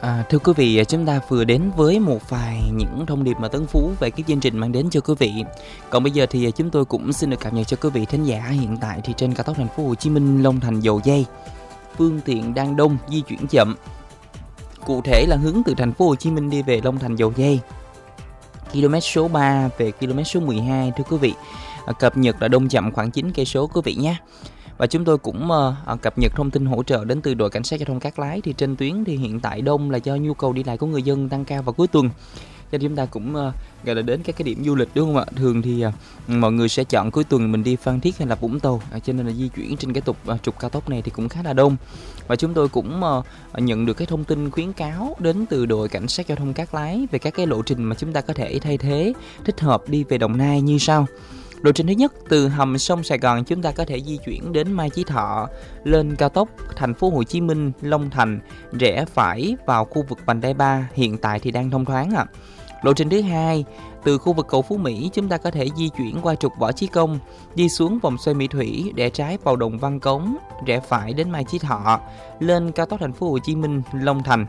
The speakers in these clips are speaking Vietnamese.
Thưa quý vị, chúng ta vừa đến với một vài những thông điệp mà Tấn Phú về cái chương trình mang đến cho quý vị. Còn bây giờ thì chúng tôi cũng xin được cập nhật cho quý vị thính giả hiện tại thì trên cao tốc Thành phố Hồ Chí Minh Long Thành Dầu Giây, phương tiện đang đông, di chuyển chậm. Cụ thể là hướng từ Thành phố Hồ Chí Minh đi về Long Thành Dầu Giây, km số 3 về km số 12 thưa quý vị. Cập nhật là đông chậm khoảng 9 cây số quý vị nhé. Và chúng tôi cũng cập nhật thông tin hỗ trợ đến từ đội cảnh sát giao thông Cát Lái. Thì trên tuyến thì hiện tại đông là do nhu cầu đi lại của người dân tăng cao vào cuối tuần, cho nên chúng ta cũng gọi là đến các cái điểm du lịch, đúng không ạ? Thường thì mọi người sẽ chọn cuối tuần mình đi Phan Thiết hay là Vũng Tàu, cho nên là di chuyển trên cái trục cao tốc này thì cũng khá là đông. Và chúng tôi cũng nhận được cái thông tin khuyến cáo đến từ đội cảnh sát giao thông Cát Lái về các cái lộ trình mà chúng ta có thể thay thế thích hợp đi về Đồng Nai như sau. Lộ trình thứ nhất, từ hầm sông Sài Gòn chúng ta có thể di chuyển đến Mai Chí Thọ, lên cao tốc Thành phố Hồ Chí Minh Long Thành, rẽ phải vào khu vực vành đai 3, hiện tại thì đang thông thoáng ạ. Lộ trình thứ hai, từ khu vực cầu Phú Mỹ chúng ta có thể di chuyển qua trục Võ Chí Công, đi xuống vòng xoay Mỹ Thủy, rẽ trái vào Đồng Văn Cống, rẽ phải đến Mai Chí Thọ, lên cao tốc Thành phố Hồ Chí Minh Long Thành.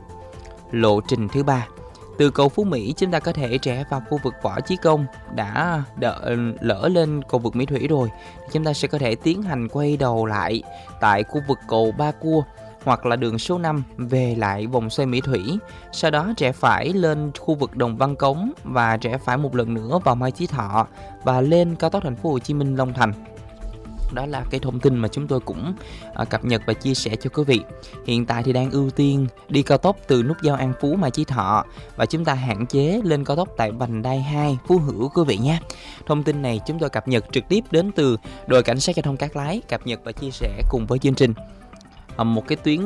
Lộ trình thứ ba, từ cầu Phú Mỹ chúng ta có thể rẽ vào khu vực Võ Chí Công, đã lỡ lên cầu vượt Mỹ Thủy rồi thì chúng ta sẽ có thể tiến hành quay đầu lại tại khu vực cầu Ba Cua hoặc là đường số 5 về lại vòng xoay Mỹ Thủy, sau đó rẽ phải lên khu vực Đồng Văn Cống và rẽ phải một lần nữa vào Mai Chí Thọ và lên cao tốc Thành phố Hồ Chí Minh Long Thành. Đó là cái thông tin mà chúng tôi cũng cập nhật và chia sẻ cho quý vị. Hiện tại thì đang ưu tiên đi cao tốc từ nút giao An Phú Mai Chí Thọ và chúng ta hạn chế lên cao tốc tại vành đai 2 Phú Hữu quý vị nhé. Thông tin này chúng tôi cập nhật trực tiếp đến từ đội cảnh sát giao thông Cát Lái, cập nhật và chia sẻ cùng với chương trình. Một cái tuyến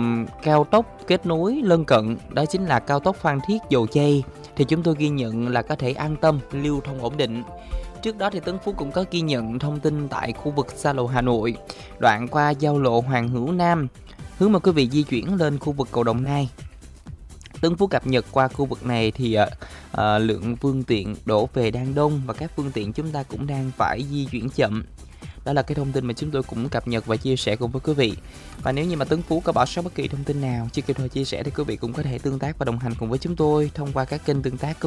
cao tốc kết nối lân cận đó chính là cao tốc Phan Thiết Dầu Giây thì chúng tôi ghi nhận là có thể an tâm lưu thông ổn định. Trước đó thì Tấn Phú cũng có ghi nhận thông tin tại khu vực xa lộ Hà Nội, đoạn qua giao lộ Hoàng Hữu Nam, hướng mà quý vị di chuyển lên khu vực cầu Đồng Nai. Tấn Phú cập nhật qua khu vực này thì lượng phương tiện đổ về đang đông và các phương tiện chúng ta cũng đang phải di chuyển chậm. Đó là cái thông tin mà chúng tôi cũng cập nhật và chia sẻ cùng với quý vị. Và nếu như mà Tấn Phú có bỏ sót bất kỳ thông tin nào chưa kịp thời chia sẻ thì quý vị cũng có thể tương tác và đồng hành cùng với chúng tôi thông qua các kênh tương tác của